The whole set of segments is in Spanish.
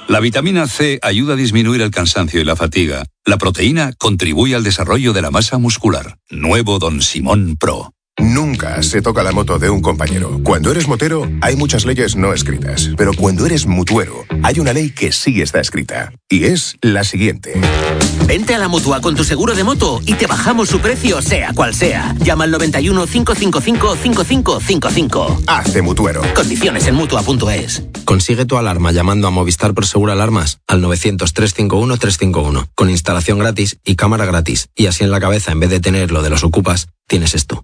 La vitamina C ayuda a disminuir el cansancio y la fatiga. La proteína contribuye al desarrollo de la masa muscular. Nuevo Don Simón Pro. Nunca se toca la moto de un compañero. Cuando eres motero, hay muchas leyes no escritas. Pero cuando eres mutuero, hay una ley que sí está escrita. Y es la siguiente. Vente a la Mutua con tu seguro de moto y te bajamos su precio, sea cual sea. Llama al 91 555 5555. Hace mutuero. Condiciones en Mutua.es. Consigue tu alarma llamando a Movistar Prosegur Alarmas al 900 351 351. Con instalación gratis y cámara gratis. Y así en la cabeza, en vez de tener lo de los ocupas, tienes esto.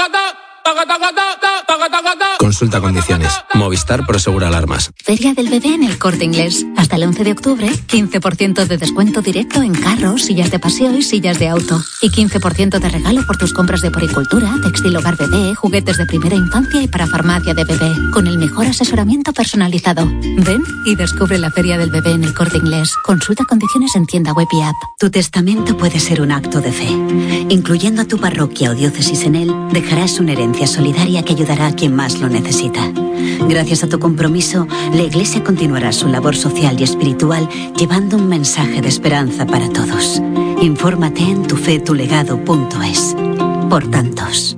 Consulta condiciones. Movistar Prosegur Alarmas. Feria del Bebé en El Corte Inglés. Hasta el 11 de octubre, 15% de descuento directo en carros, sillas de paseo y sillas de auto. Y 15% de regalo por tus compras de poricultura, textil hogar bebé, juguetes de primera infancia y para farmacia de bebé. Con el mejor asesoramiento personalizado. Ven y descubre la Feria del Bebé en El Corte Inglés. Consulta condiciones en tienda web y app. Tu testamento puede ser un acto de fe. Incluyendo a tu parroquia o diócesis en él, dejarás una herencia solidaria que ayudará a quien más lo necesita. Gracias a tu compromiso, la Iglesia continuará su labor social y espiritual llevando un mensaje de esperanza para todos. Infórmate en tufetulegado.es. Por tantos.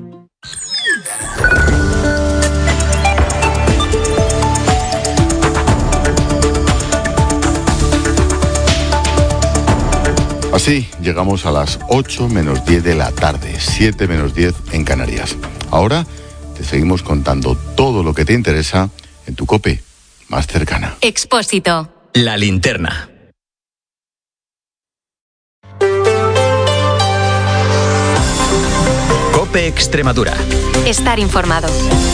Así llegamos a las 8 menos 10 de la tarde, 7 menos 10 en Canarias. Ahora te seguimos contando todo lo que te interesa en tu COPE más cercana. Expósito. La linterna. COPE Extremadura. Estar informado.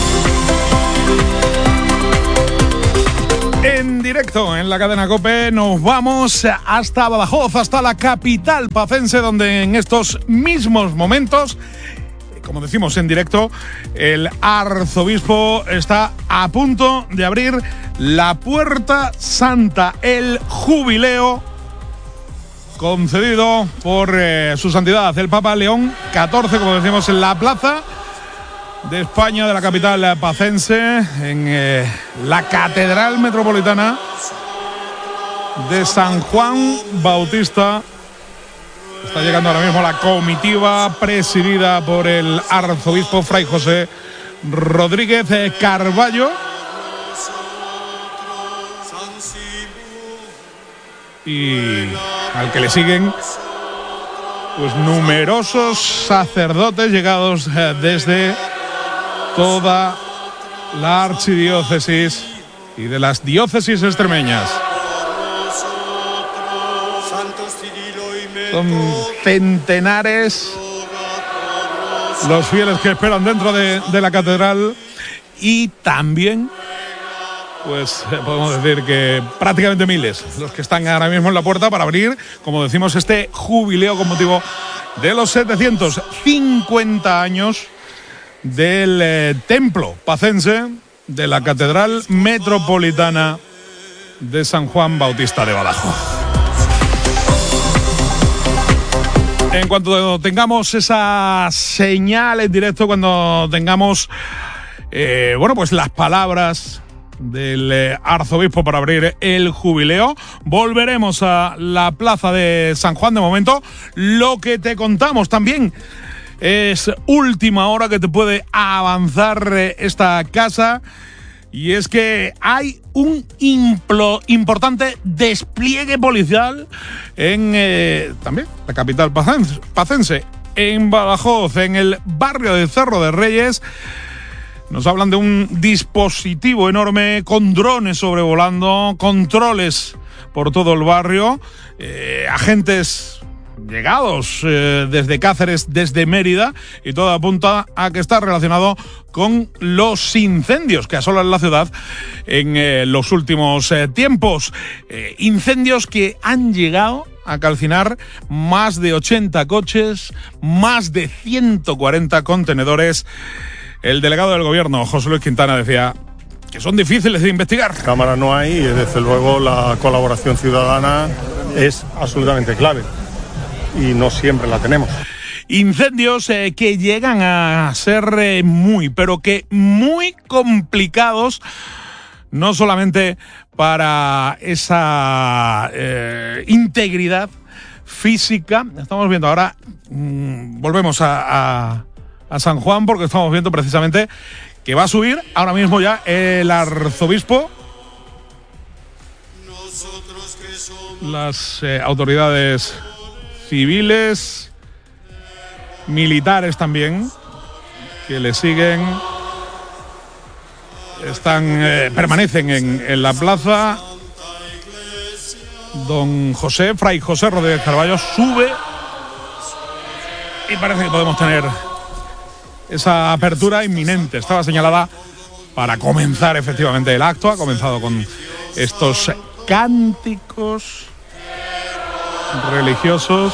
En directo en la cadena COPE nos vamos hasta Badajoz, hasta la capital pacense, donde en estos mismos momentos, como decimos en directo, el arzobispo está a punto de abrir la Puerta Santa, el jubileo concedido por su santidad el Papa León XIV, como decimos, en la plaza de España, de la capital pacense, en la Catedral Metropolitana de San Juan Bautista. Está llegando ahora mismo la comitiva presidida por el arzobispo Fray José Rodríguez Carballo. Y al que le siguen pues numerosos sacerdotes llegados desde toda la archidiócesis y de las diócesis extremeñas. Son centenares los fieles que esperan dentro de la catedral y también, pues podemos decir que prácticamente miles los que están ahora mismo en la puerta para abrir, como decimos, este jubileo con motivo de los 750 años del templo pacense de la Catedral Metropolitana de San Juan Bautista de Badajoz. En cuanto tengamos esa señal en directo, cuando tengamos pues las palabras del arzobispo para abrir el jubileo, volveremos a la plaza de San Juan. De momento, lo que te contamos también es última hora que te puede avanzar esta casa, y es que hay un importante despliegue policial en también la capital pacense, en Badajoz, en el barrio de Cerro de Reyes. Nos hablan de un dispositivo enorme con drones sobrevolando, controles por todo el barrio, agentes llegados desde Cáceres, desde Mérida, y todo apunta a que está relacionado con los incendios que asolan la ciudad en los últimos tiempos. Incendios que han llegado a calcinar más de 80 coches, más de 140 contenedores. El delegado del gobierno, José Luis Quintana, decía que son difíciles de investigar. Cámaras no hay y desde luego la colaboración ciudadana es absolutamente clave y no siempre la tenemos. Incendios que llegan a ser muy, pero que muy complicados no solamente para esa integridad física. Estamos viendo ahora, volvemos a San Juan, porque estamos viendo precisamente que va a subir ahora mismo ya el arzobispo, las autoridades civiles, militares también, que le siguen, permanecen en la plaza. Don José, Fray José Rodríguez Carballo, sube y parece que podemos tener esa apertura inminente. Estaba señalada para comenzar efectivamente el acto. Ha comenzado con estos cánticos religiosos.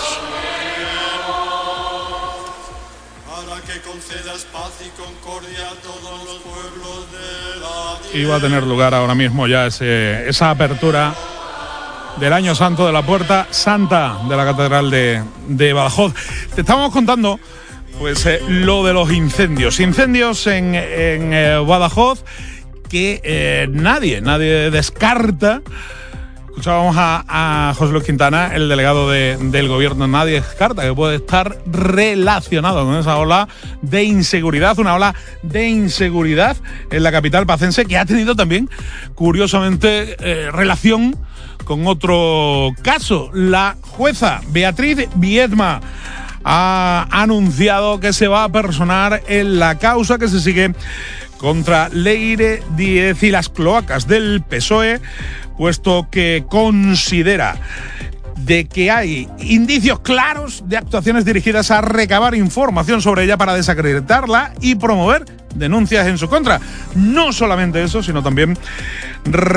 Y va a tener lugar ahora mismo ya esa apertura del Año Santo de la Puerta Santa de la Catedral de Badajoz. Te estábamos contando pues lo de los incendios en Badajoz, que nadie descarta. Escuchábamos a José Luis Quintana, el delegado del gobierno. Nadie descarta que puede estar relacionado con esa ola de inseguridad, una ola de inseguridad en la capital pacense, que ha tenido también, curiosamente, relación con otro caso. La jueza Beatriz Viedma ha anunciado que se va a personar en la causa que se sigue contra Leire Díez y las cloacas del PSOE, puesto que considera de que hay indicios claros de actuaciones dirigidas a recabar información sobre ella para desacreditarla y promover denuncias en su contra. No solamente eso, sino también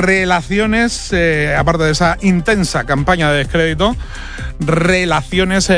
relaciones, aparte de esa intensa campaña de descrédito, relaciones